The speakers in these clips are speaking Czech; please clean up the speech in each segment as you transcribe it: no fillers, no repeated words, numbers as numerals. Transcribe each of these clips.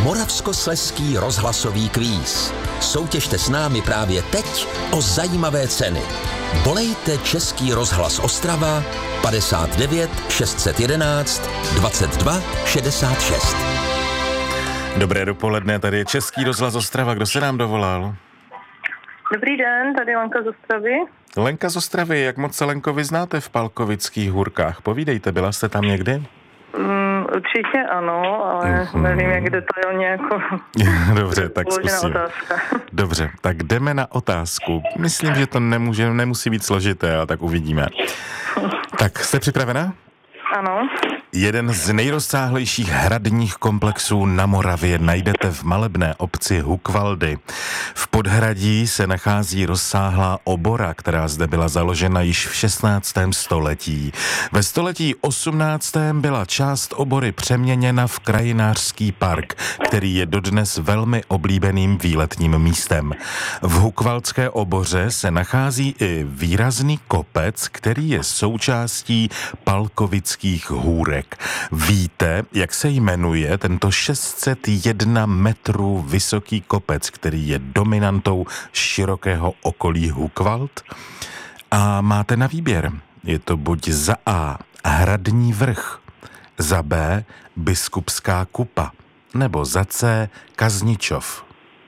Moravskoslezský rozhlasový kvíz. Soutěžte s námi právě teď o zajímavé ceny. Volejte Český rozhlas Ostrava 59 611 22 66. Dobré dopoledne, tady je Český rozhlas Ostrava. Kdo se nám dovolal? Dobrý den, tady Lenka z Ostravy. Lenka z Ostravy, jak moc se, Lenko, vyznáte v Palkovických hůrkách? Povídejte, byla jste tam někdy? Určitě ano, ale nevím, jak detailně jako... Dobře, tak zkusím. Dobře, tak jdeme na otázku. Myslím, že to nemusí být složité, ale tak uvidíme. Tak, jste připravena? Ano. Jeden z nejrozsáhlejších hradních komplexů na Moravě najdete v malebné obci Hukvaldy. V podhradí se nachází rozsáhlá obora, která zde byla založena již v 16. století. Ve století 18. byla část obory přeměněna v krajinářský park, který je dodnes velmi oblíbeným výletním místem. V Hukvaldské oboře se nachází i výrazný kopec, který je součástí Palkovických hůrek. Víte, jak se jmenuje tento 601 metrů vysoký kopec, který je dominantou širokého okolí Hukvald? A máte na výběr. Je to buď za A Hradní vrch, za B Biskupská kupa, nebo za C Kazničov.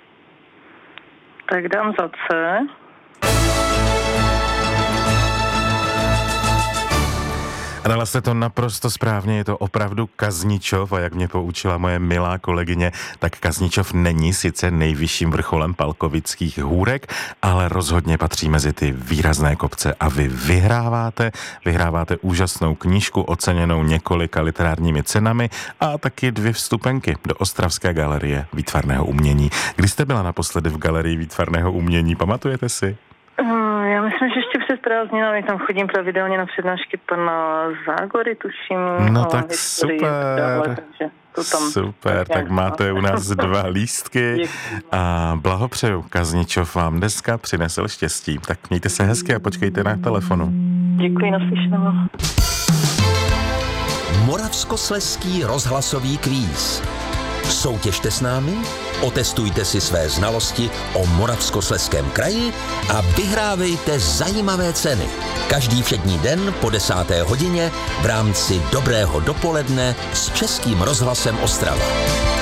Tak dám za C. Dala jste to naprosto správně, je to opravdu Kazničov a jak mě poučila moje milá kolegyně, tak Kazničov není sice nejvyšším vrcholem Palkovických hůrek, ale rozhodně patří mezi ty výrazné kopce a vy vyhráváte úžasnou knížku oceněnou několika literárními cenami a taky 2 vstupenky do Ostravské galerie výtvarného umění. Kdy jste byla naposledy v galerii výtvarného umění, pamatujete si? Já myslím, že ještě před prázdninami tam chodím pravidelně na přednášky pana Zágory, tuším. No tak super, super, tak máte u nás 2 lístky a blahopřeju, Kazničov vám dneska přinesl štěstí. Tak mějte se hezky a počkejte na telefonu. Děkuji, naslyšenou. Moravskoslezský rozhlasový kvíz. Soutěžte s námi, otestujte si své znalosti o Moravskoslezském kraji a vyhrávejte zajímavé ceny. Každý všední den po 10. hodině v rámci Dobrého dopoledne s Českým rozhlasem Ostrava.